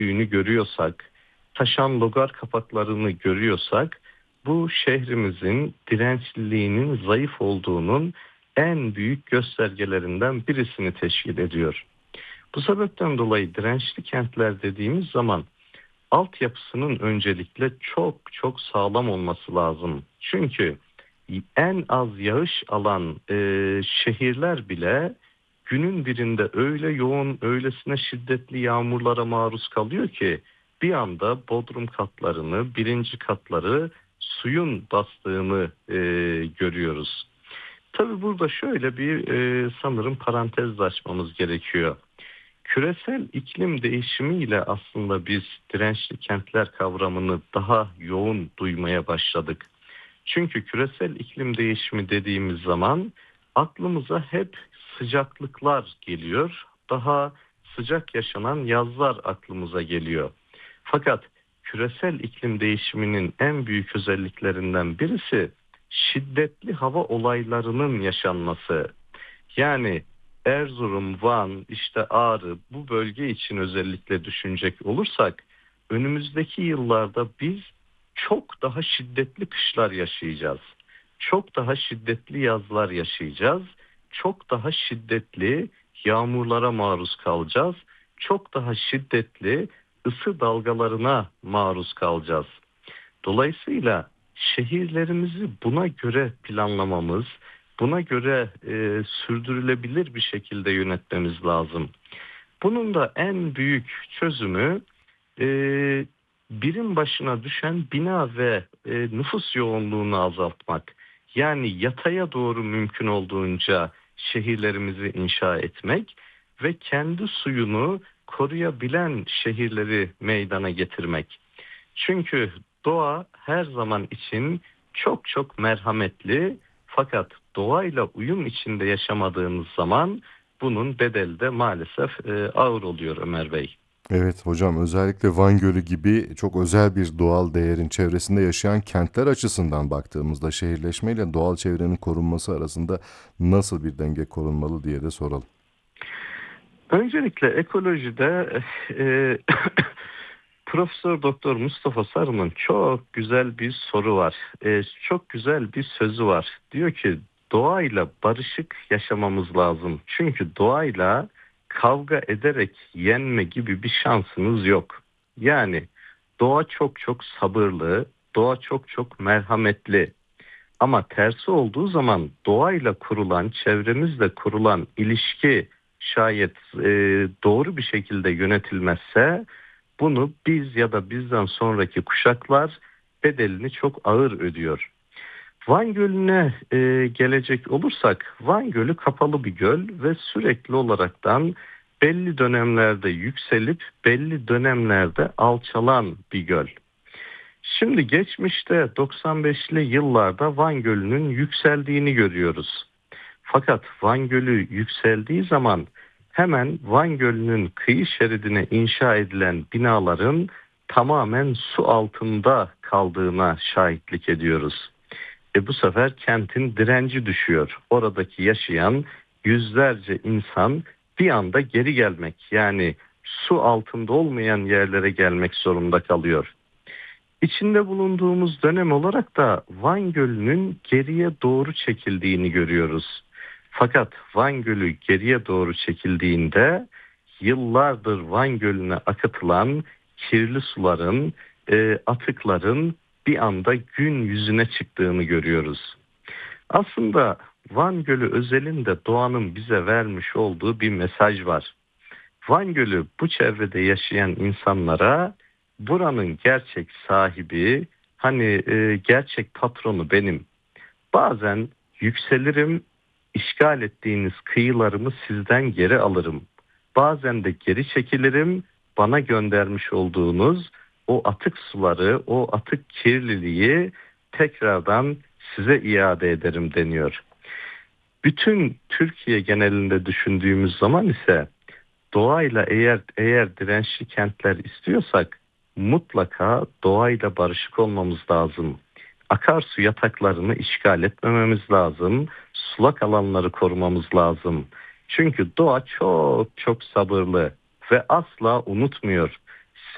çöktüğünü görüyorsak, taşan logar kapaklarını görüyorsak, bu şehrimizin dirençliliğinin zayıf olduğunun en büyük göstergelerinden birisini teşkil ediyor. Bu sebepten dolayı dirençli kentler dediğimiz zaman altyapısının öncelikle çok çok sağlam olması lazım. Çünkü en az yağış alan şehirler bile günün birinde öyle yoğun, öylesine şiddetli yağmurlara maruz kalıyor ki bir anda bodrum katlarını, birinci katları suyun bastığını görüyoruz. Tabii burada şöyle bir sanırım parantez açmamız gerekiyor. Küresel iklim değişimiyle aslında biz dirençli kentler kavramını daha yoğun duymaya başladık. Çünkü küresel iklim değişimi dediğimiz zaman aklımıza hep sıcaklıklar geliyor. Daha sıcak yaşanan yazlar aklımıza geliyor. Fakat küresel iklim değişiminin en büyük özelliklerinden birisi şiddetli hava olaylarının yaşanması. Yani Erzurum, Van, işte Ağrı bu bölge için özellikle düşünecek olursak önümüzdeki yıllarda biz çok daha şiddetli kışlar yaşayacağız. Çok daha şiddetli yazlar yaşayacağız. Çok daha şiddetli yağmurlara maruz kalacağız. Çok daha şiddetli ısı dalgalarına maruz kalacağız. Dolayısıyla şehirlerimizi buna göre planlamamız, buna göre sürdürülebilir bir şekilde yönetmemiz lazım. Bunun da en büyük çözümü e, birim başına düşen bina ve nüfus yoğunluğunu azaltmak. Yani yataya doğru mümkün olduğunca şehirlerimizi inşa etmek ve kendi suyunu koruyabilen şehirleri meydana getirmek. Çünkü doğa her zaman için çok çok merhametli, fakat doğayla uyum içinde yaşamadığınız zaman bunun bedeli de maalesef ağır oluyor Ömer Bey. Evet hocam, özellikle Van Gölü gibi çok özel bir doğal değerin çevresinde yaşayan kentler açısından baktığımızda şehirleşmeyle doğal çevrenin korunması arasında nasıl bir denge korunmalı diye de soralım. Öncelikle ekolojide e, Profesör Doktor Mustafa Sarı'nın çok güzel bir soru var. Çok güzel bir sözü var. Diyor ki doğayla barışık yaşamamız lazım. Çünkü doğayla kavga ederek yenme gibi bir şansınız yok. Yani doğa çok çok sabırlı, doğa çok çok merhametli. Ama tersi olduğu zaman doğayla kurulan, çevremizle kurulan ilişki şayet doğru bir şekilde yönetilmezse bunu biz ya da bizden sonraki kuşaklar bedelini çok ağır ödüyor. Van Gölü'ne gelecek olursak, Van Gölü kapalı bir göl ve sürekli olaraktan belli dönemlerde yükselip belli dönemlerde alçalan bir göl. Şimdi geçmişte 95'li yıllarda Van Gölü'nün yükseldiğini görüyoruz. Fakat Van Gölü yükseldiği zaman hemen Van Gölü'nün kıyı şeridine inşa edilen binaların tamamen su altında kaldığına şahitlik ediyoruz. Bu sefer kentin direnci düşüyor. Oradaki yaşayan yüzlerce insan bir anda geri gelmek, yani su altında olmayan yerlere gelmek zorunda kalıyor. İçinde bulunduğumuz dönem olarak da Van Gölü'nün geriye doğru çekildiğini görüyoruz. Fakat Van Gölü geriye doğru çekildiğinde yıllardır Van Gölü'ne akıtılan kirli suların, atıkların bir anda gün yüzüne çıktığını görüyoruz. Aslında Van Gölü özelinde doğanın bize vermiş olduğu bir mesaj var. Van Gölü bu çevrede yaşayan insanlara buranın gerçek sahibi, hani gerçek patronu benim. Bazen yükselirim, işgal ettiğiniz kıyılarımı sizden geri alırım. Bazen de geri çekilirim, bana göndermiş olduğunuz o atık suları, o atık kirliliği tekrardan size iade ederim deniyor. Bütün Türkiye genelinde düşündüğümüz zaman ise doğayla eğer dirençli kentler istiyorsak mutlaka doğayla barışık olmamız lazım. Akarsu yataklarını işgal etmememiz lazım. Sulak alanları korumamız lazım. Çünkü doğa çok çok sabırlı ve asla unutmuyor.